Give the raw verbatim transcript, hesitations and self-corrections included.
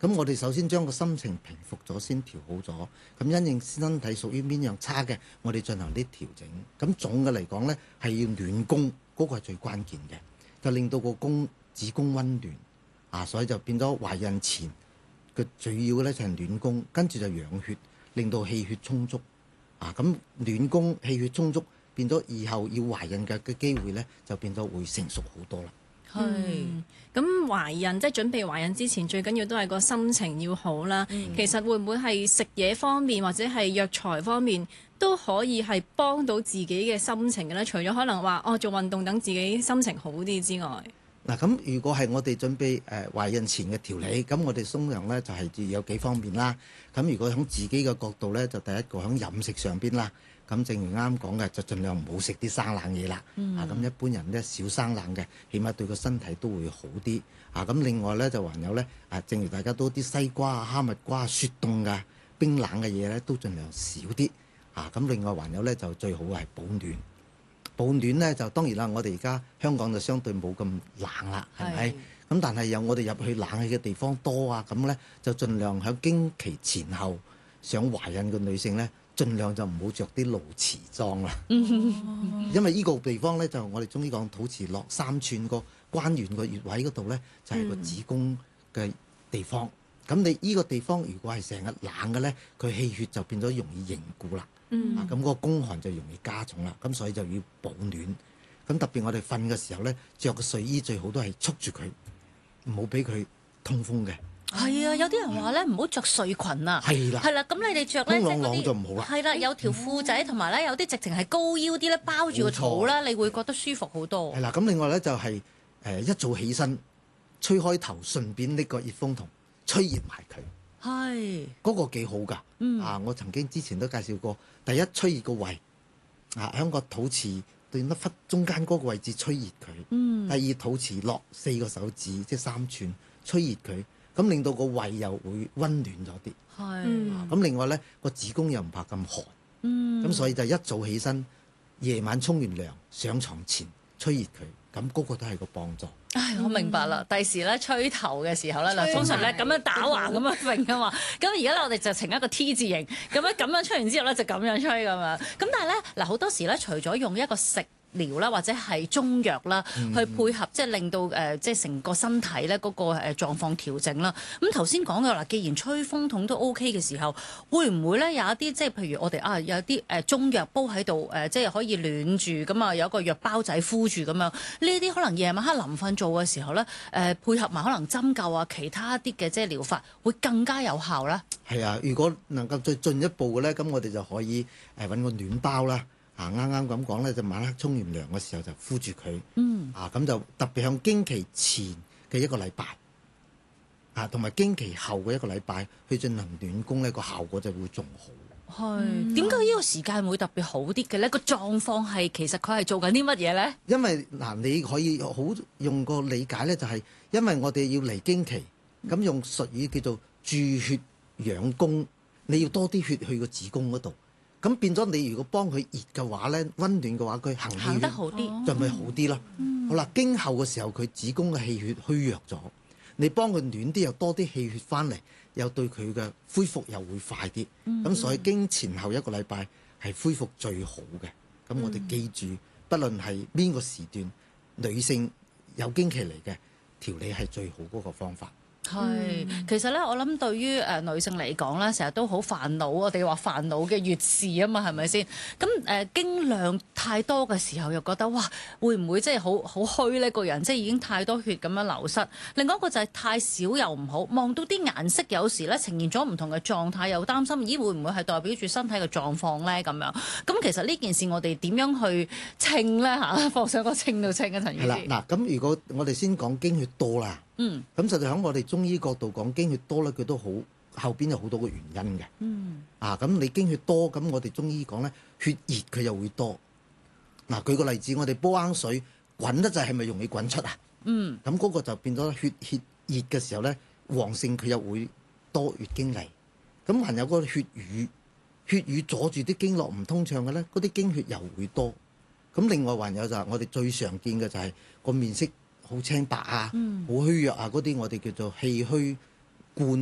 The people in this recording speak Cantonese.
咁我哋首先將個心情平復咗先調好咗，咁因應身體屬於邊樣差嘅，我哋進行啲調整。咁總嘅嚟講呢，係要暖宮，嗰個係最關鍵嘅，就令到個宮子宮溫暖啊，所以就變咗懷孕前嘅主要呢就係暖宮，跟住就養血，令到氣血充足啊。咁暖宮氣血充足，變咗以後要懷孕嘅嘅機會呢，就變咗會成熟好多啦。 係，咁懷孕即係準備懷孕之前，最緊要都係個心情要好啦。嗯、其實會唔會係食嘢方面或者係藥材方面都可以係幫到自己嘅心情嘅咧？除咗可能話哦做運動等自己心情好啲之外， 嗱咁如果係我哋準備誒、呃、懷孕前嘅調理，咁我哋通常咧就係、是、有幾方面啦。咁如果喺自己嘅角度咧，就第一個喺飲食上邊啦。咁正如啱講嘅，就盡量唔好食啲生冷嘢啦。嗯、啊，咁一般人咧少生冷嘅，起碼對個身體都會好啲。啊，咁另外咧就還有咧，啊，正如大家都啲西瓜啊、哈密瓜啊、雪凍嘅、冰冷嘅嘢咧，都盡量少啲。啊，咁另外還有咧就最好係保暖。保暖咧就當然啦，我哋而家香港就相對冇咁冷啦，係咪？咁但係有我哋入去冷氣嘅地方多啊，咁咧就盡量喺經期前後想懷孕嘅女性咧。盡量就唔好着啲露臍裝啦，因為呢個地方咧就我哋中醫講肚臍落三寸個關元個穴位嗰度咧就係、是、個子宮嘅地方。咁、嗯、你呢個地方如果係成日冷嘅咧，佢氣血就變咗容易凝固啦，嗯、啊咁個宮寒就容易加重啦。咁所以就要保暖。咁特別我哋瞓嘅時候咧，着個睡衣最好都係束住佢，唔好俾佢通風嘅。 係啊，有啲人話咧唔好着睡裙啊， 係啦， 係啦，咁你哋着咧即係嗰就唔好啦， 係啦，有條褲仔同埋咧有啲直情係高腰啲咧包住個肚啦，你會覺得舒服好多。 係啦，咁另外咧就係、是、誒、呃、一早起身吹開頭，順便拎個熱風筒吹熱埋佢， 係嗰個幾好㗎。 嗯、 啊，我曾經之前都介紹過，第一吹熱個胃啊，喺個肚臍對粒忽中間嗰個位置吹熱佢。嗯、第二肚臍落四個手指即係三寸吹熱佢。咁令到個胃又會溫暖咗啲，係。咁另外咧個子宮又唔怕咁寒，嗯。咁所以就一早起身，夜晚沖完涼上床前吹熱佢，咁嗰個都係個幫助。 唉，我明白啦。第時咧吹頭嘅時候咧，嗱通常咧咁樣打橫咁樣揈噶嘛，咁而家咧我哋就呈一個 T 字形，咁樣咁樣吹完之後咧就咁樣吹咁樣。咁但係咧嗱好多時咧，除咗用一個食療啦，或者係中藥啦，嗯、去配合即係令到誒、呃、即係成個身體咧嗰個誒狀況調整啦。咁頭先講嘅嗱，既然吹風筒都 OK 嘅時候，會唔會咧有一啲即係譬如我哋啊有啲誒中藥煲喺度誒，即係可以暖住咁啊，有一個藥包仔敷住咁樣。呢啲可能夜晚黑臨瞓做嘅時候咧，誒、呃、配合埋可能針灸啊，其他啲嘅即係療法會更加有效啦。 係啊，如果能夠再進一步嘅咧，咁我哋就可以誒揾個暖包啦。啊，啱啱咁講咧，就晚黑沖完涼嘅時候就敷住佢。嗯。啊，咁就特別向經期前嘅一個禮拜，啊，同埋經期後嘅一個禮拜去進行暖宮咧，個效果就會仲好。 係。點解呢個時間會特別好啲嘅咧？個狀況係其實佢係做緊啲乜嘢咧？ 因為嗱、啊，你可以好用個理解咧，就係因為我哋要嚟經期，咁用術語叫做注血養宮，你要多啲血去個子宮嗰度。咁變咗，你如果幫佢熱嘅話咧，溫暖嘅話，佢行氣行得好啲， 就咪好啲咯。嗯、好啦，經後嘅時候，佢子宮嘅氣血虛弱咗，你幫佢暖啲，又多啲氣血翻嚟，又對佢嘅恢復又會快啲。咁、嗯、所以經前後一個禮拜係恢復最好嘅。咁我哋記住，嗯、不論係邊個時段，女性有經期嚟嘅調理係最好嗰個方法。 係，其實咧，我諗對於誒女性嚟講咧，成日都好煩惱。我哋話煩惱嘅月事啊嘛，係咪先？咁誒、呃、經量太多嘅時候，又覺得哇，會唔會即係好好虛呢？個人即係已經太多血咁樣流失。另外一個就係太少又唔好，望到啲顏色有時咧呈現咗唔同嘅狀態，又擔心咦會唔會係代表住身體嘅狀況咧？咁樣咁其實呢件事我哋點樣去稱咧嚇？放上個稱度稱嘅陳醫師。 係啦，嗱咁如果我哋先講經血多啦。嗯，咁實際喺我哋中醫角度講經血多咧，佢都好後邊有好多個原因嘅。嗯，啊咁你經血多，咁我哋中醫講咧，血熱佢又會多。嗱、啊，舉個例子，我哋煲罌水滾得滯，係咪容易滾出啊？嗯，咁嗰個就變咗血血熱嘅時候咧，旺盛佢又會多月經嚟。咁還有個血瘀，血瘀阻住啲經絡唔通暢嘅咧，嗰啲經血又會多。咁另外還有就係我哋最常見嘅就係個面色好青白啊，好、嗯、虛弱啊，嗰啲我哋叫做氣虛灌